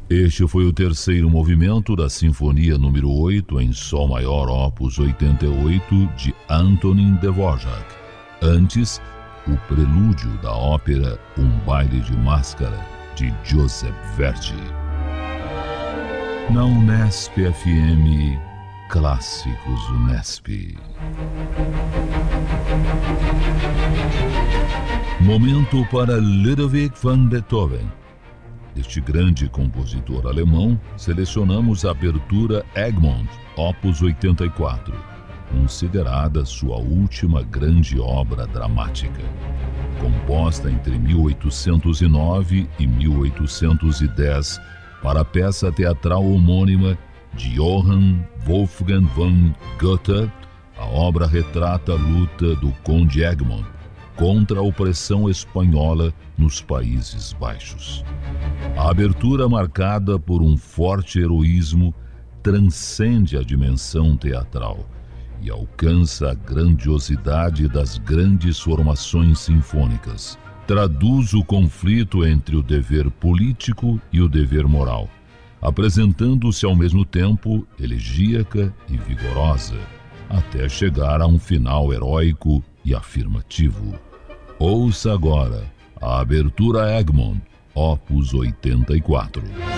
Este foi o terceiro movimento da Sinfonia número 8 em Sol maior, opus 88, de Antonín Dvořák. Antes, o prelúdio da ópera Um Baile de Máscara, de Joseph Verdi. Na Unesp FM, Clássicos Unesp. Momento para Ludwig van Beethoven. Deste grande compositor alemão, selecionamos a abertura Egmont, opus 84, considerada sua última grande obra dramática. Composta entre 1809 e 1810 para a peça teatral homônima de Johann Wolfgang von Goethe, a obra retrata a luta do Conde Egmont contra a opressão espanhola nos Países Baixos. A abertura, marcada por um forte heroísmo, transcende a dimensão teatral e alcança a grandiosidade das grandes formações sinfônicas. Traduz o conflito entre o dever político e o dever moral, apresentando-se ao mesmo tempo elegíaca e vigorosa, até chegar a um final heróico e afirmativo. Ouça agora a abertura Egmont, opus 84.